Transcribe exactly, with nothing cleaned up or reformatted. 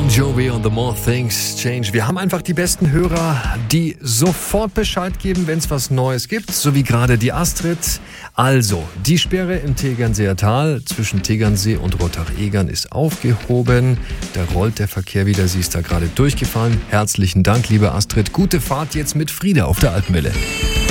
Bon Jovi und The More Things Change. Wir haben einfach die besten Hörer, die sofort Bescheid geben, wenn es was Neues gibt, so wie gerade die Astrid. Also, die Sperre im Tegernseer Tal zwischen Tegernsee und Rottach-Egern ist aufgehoben. Da rollt der Verkehr wieder, sie ist da gerade durchgefallen. Herzlichen Dank, liebe Astrid. Gute Fahrt jetzt mit Frieda auf der Alpenwelle.